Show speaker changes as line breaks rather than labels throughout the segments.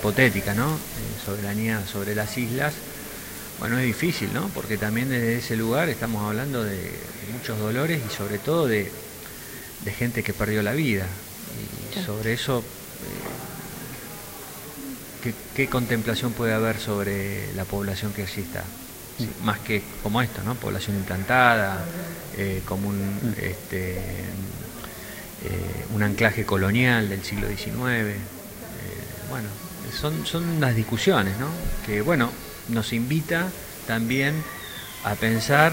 hipotética, ¿no? Soberanía sobre las islas. Bueno, es difícil, ¿no? Porque también desde ese lugar estamos hablando de muchos dolores y sobre todo de gente que perdió la vida. Y sobre eso, ¿qué contemplación puede haber sobre la población que allí está? Sí, más que como esto, ¿no? Población implantada, como un anclaje colonial del siglo XIX. Bueno, son las discusiones, ¿no? Que, bueno, nos invita también a pensar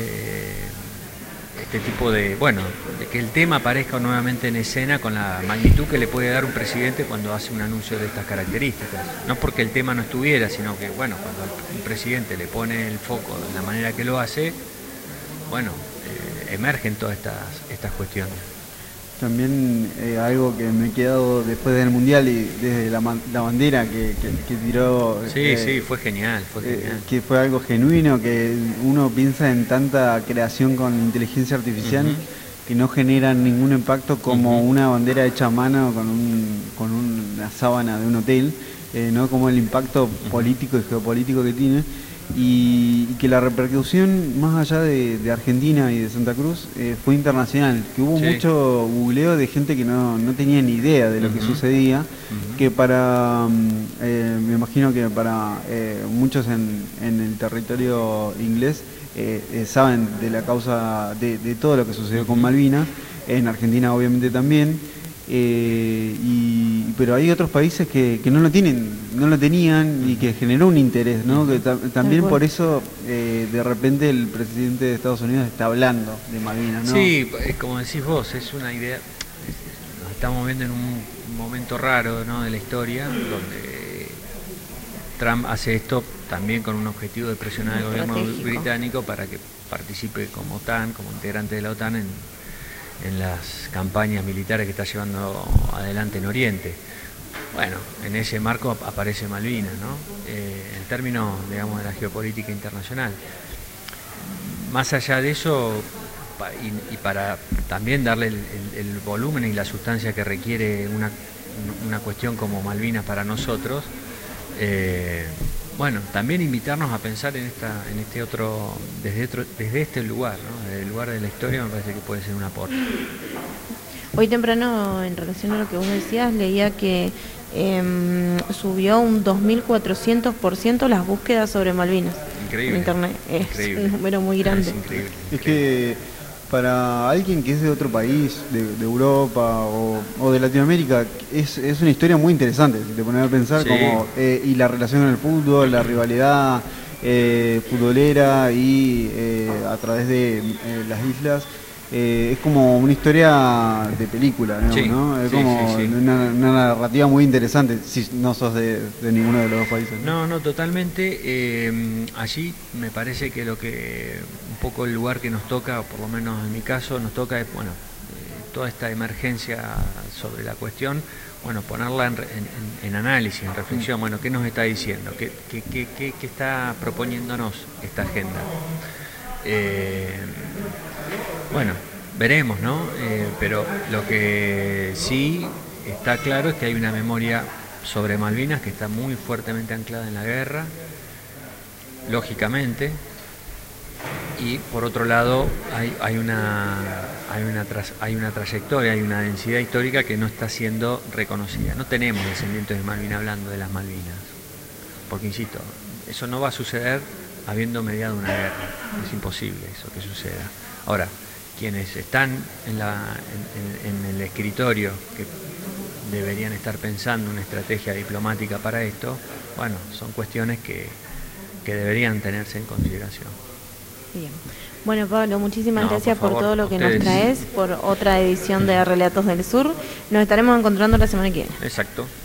este tipo de que el tema aparezca nuevamente en escena con la magnitud que le puede dar un presidente cuando hace un anuncio de estas características. No porque el tema no estuviera, sino que, bueno, cuando un presidente le pone el foco de la manera que lo hace, bueno, emergen todas estas cuestiones.
También algo que me he quedado después del Mundial y desde la bandera que tiró...
Sí, fue genial,
que fue algo genuino, que uno piensa en tanta creación con inteligencia artificial que no generan ningún impacto como una bandera hecha a mano con una sábana de un hotel, ¿no? Como el impacto político y geopolítico que tiene. Y que la repercusión más allá de Argentina y de Santa Cruz fue internacional, que hubo mucho googleo de gente que no tenía ni idea de lo que sucedía, que para me imagino que para muchos en el territorio inglés saben de la causa de todo lo que sucedió con Malvinas, en Argentina obviamente también. Pero hay otros países que no lo tenían y que generó un interés, ¿no? Que también por eso de repente el presidente de Estados Unidos está hablando de Malvinas, ¿no?
Sí, como decís vos, es una idea. Nos estamos viendo en un momento raro, ¿no?, de la historia, donde Trump hace esto también con un objetivo de presionar al gobierno británico para que participe como integrante de la OTAN en las campañas militares que está llevando adelante en Oriente. Bueno, en ese marco aparece Malvinas, ¿no? En términos, digamos, de la geopolítica internacional. Más allá de eso, y para también darle el volumen y la sustancia que requiere una cuestión como Malvinas para nosotros, bueno, también invitarnos a pensar desde este lugar, ¿no? Desde el lugar de la historia, me parece que puede ser un aporte.
Hoy temprano, en relación a lo que vos decías, leía que subió un 2400% las búsquedas sobre Malvinas.
Increíble.
En Internet.
Increíble.
Un número muy grande.
Es increíble.
Es que para alguien que es de otro país, de Europa o de Latinoamérica, es una historia muy interesante, si te pones a pensar, como y la relación con el fútbol, la rivalidad futbolera y a través de las islas. Es como una historia de película, ¿no?
Sí,
¿no? Es como una narrativa muy interesante, si no sos de ninguno de los dos países.
No, totalmente. Allí me parece que un poco el lugar que nos toca, por lo menos en mi caso, nos toca, bueno, toda esta emergencia sobre la cuestión, bueno, ponerla en análisis, en reflexión. Bueno, ¿qué nos está diciendo? ¿Qué está proponiéndonos esta agenda? Bueno, veremos, ¿no? Pero lo que sí está claro es que hay una memoria sobre Malvinas que está muy fuertemente anclada en la guerra, lógicamente, y por otro lado hay una trayectoria, hay una densidad histórica que no está siendo reconocida. No tenemos descendientes de Malvinas hablando de las Malvinas, porque insisto, eso no va a suceder habiendo mediado una guerra. Es imposible eso que suceda. Ahora, quienes están en el escritorio, que deberían estar pensando una estrategia diplomática para esto, bueno, son cuestiones que deberían tenerse en consideración.
Bien. Bueno, Pablo, muchísimas gracias por todo lo que nos
ustedes.
traes, por otra edición de Relatos del Sur. Nos estaremos encontrando la semana que viene.
Exacto.